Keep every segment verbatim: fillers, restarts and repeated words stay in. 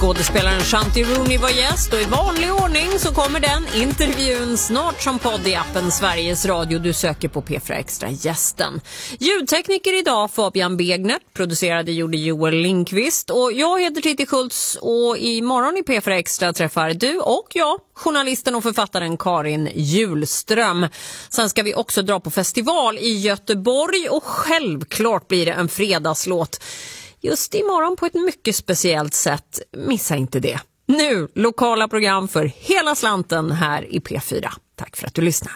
Skådespelaren Shanti Rooney var gäst och i vanlig ordning så kommer den intervjun snart som podd i appen Sveriges Radio. Du söker på P fyra Extra gästen. Ljudtekniker idag Fabian Begner, producerade gjorde Joel Lindqvist och jag heter Titti Schultz och imorgon i P fyra Extra träffar du och jag journalisten och författaren Karin Julström. Sen ska vi också dra på festival i Göteborg och självklart blir det en fredagslåt. Just imorgon på ett mycket speciellt sätt. Missa inte det. Nu, lokala program för hela slanten här i P fyra. Tack för att du lyssnar.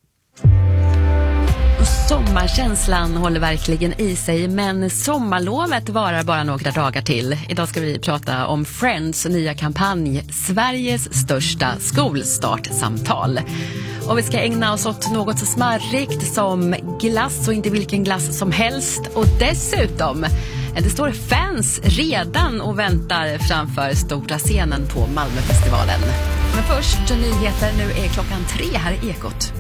Sommarkänslan håller verkligen i sig, men sommarlovet varar bara några dagar till. Idag ska vi prata om Friends nya kampanj, Sveriges största skolstartsamtal. Och vi ska ägna oss åt något så smarrigt som glass och inte vilken glass som helst. Och dessutom, det står fans redan och väntar framför stora scenen på Malmöfestivalen. Men först nyheter, nu är klockan tre här i Ekot.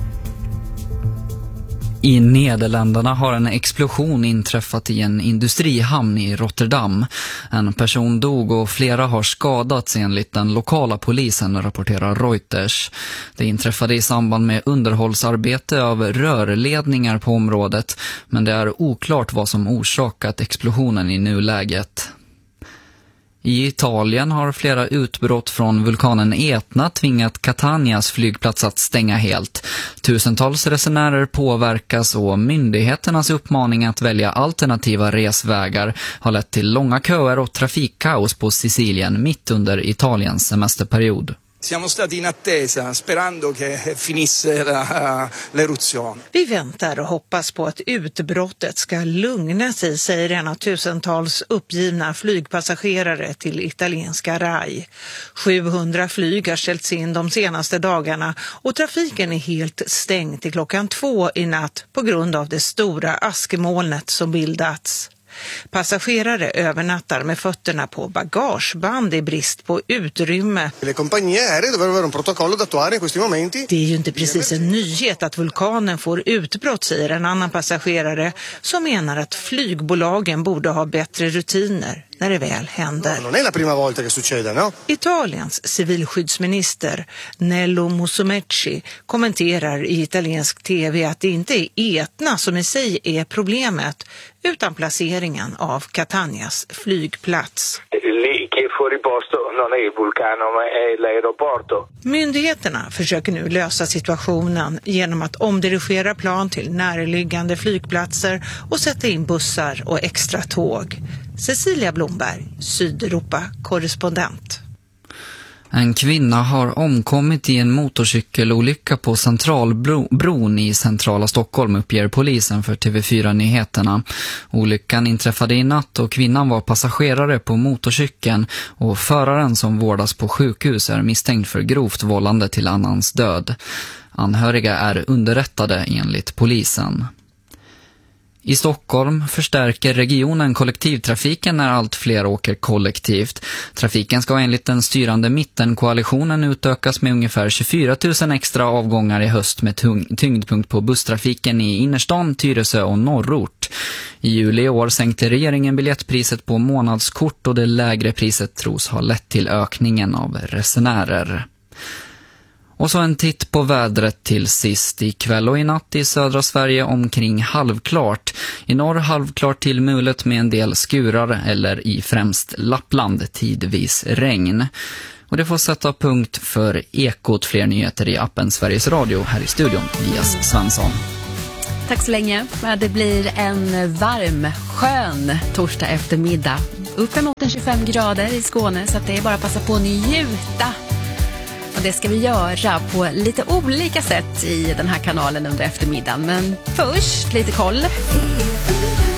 I Nederländerna har en explosion inträffat i en industrihamn i Rotterdam. En person dog och flera har skadats enligt den lokala polisen, rapporterar Reuters. Det inträffade i samband med underhållsarbete av rörledningar på området, men det är oklart vad som orsakat explosionen i nuläget. I Italien har flera utbrott från vulkanen Etna tvingat Catanias flygplats att stänga helt. Tusentals resenärer påverkas och myndigheternas uppmaning att välja alternativa resvägar har lett till långa köer och trafikkaos på Sicilien mitt under Italiens semesterperiod. Siamo stati in attesa, sperando che finisse la, l'eruzione. Vi väntar och hoppas på att utbrottet ska lugna sig, säger en av tusentals uppgivna flygpassagerare till italienska Rai. sjuhundra flyg har ställts in de senaste dagarna och trafiken är helt stängd till klockan två i natt på grund av det stora askmolnet som bildats. Passagerare övernattar med fötterna på bagageband i brist på utrymme. Le compagnie aeree dovrebbero avere un protocollo da attuare in questi momenti. Det är ju inte precis en nyhet att vulkanen får utbrott, säger en annan passagerare som menar att flygbolagen borde ha bättre rutiner när det väl händer. No, non è la prima volta che succede, no? Italiens civilskyddsminister Nello Musumeci kommenterar i italiensk tv att det inte är Etna som i sig är problemet utan placeringen av Catanias flygplats. Myndigheterna försöker nu lösa situationen genom att omdirigera plan till närliggande flygplatser och sätta in bussar och extra tåg. Cecilia Blomberg, Sydeuropa-korrespondent. En kvinna har omkommit i en motorcykelolycka på Centralbron i centrala Stockholm, uppger polisen för T V fyra-nyheterna. Olyckan inträffade i natt och kvinnan var passagerare på motorcykeln och föraren som vårdas på sjukhus är misstänkt för grovt vållande till annans död. Anhöriga är underrättade enligt polisen. I Stockholm förstärker regionen kollektivtrafiken när allt fler åker kollektivt. Trafiken ska enligt den styrande mittenkoalitionen utökas med ungefär tjugofyra tusen extra avgångar i höst med tyngdpunkt på busstrafiken i innerstan, Tyresö och norrort. I juli i år sänkte regeringen biljettpriset på månadskort och det lägre priset tros ha lett till ökningen av resenärer. Och så en titt på vädret till sist. I kväll och i natt i södra Sverige omkring halvklart. I norr halvklart till mulet med en del skurar eller i främst Lappland tidvis regn. Och det får sätta punkt för Ekot. Fler nyheter i appen Sveriges Radio. Här i studion, Elias Svensson. Tack så länge. Det blir en varm, skön torsdag eftermiddag. Uppemot en tjugofem grader i Skåne, så att det är bara att passa på att njuta. Och det ska vi göra på lite olika sätt i den här kanalen under eftermiddagen. Men först lite koll.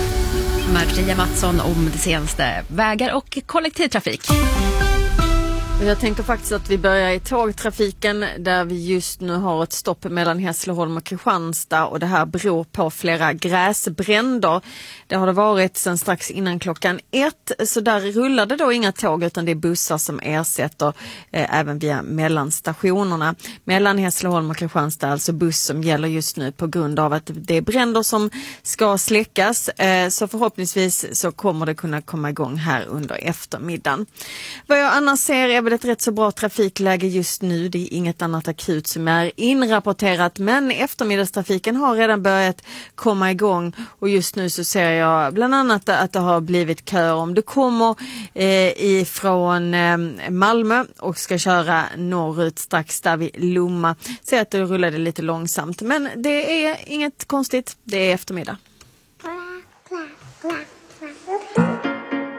Maria Mattsson om det senaste vägar och kollektivtrafik. Jag tänker faktiskt att vi börjar i tågtrafiken där vi just nu har ett stopp mellan Hässleholm och Kristianstad, och det här beror på flera gräsbränder. Det har det varit sedan strax innan klockan ett, så där rullar det då inga tåg utan det är bussar som ersätter eh, även via mellanstationerna. Mellan Hässleholm och Kristianstad, alltså buss som gäller just nu på grund av att det är bränder som ska släckas, eh, så förhoppningsvis så kommer det kunna komma igång här under eftermiddagen. Vad jag annars ser är väl ett rätt så bra trafikläge just nu. Det är inget annat akut som är inrapporterat, men eftermiddagstrafiken har redan börjat komma igång och just nu så ser jag bland annat att det har blivit köer. Om du kommer eh, ifrån eh, Malmö och ska köra norrut strax där vid Lomma, ser att det rullade lite långsamt, men det är inget konstigt, det är eftermiddag.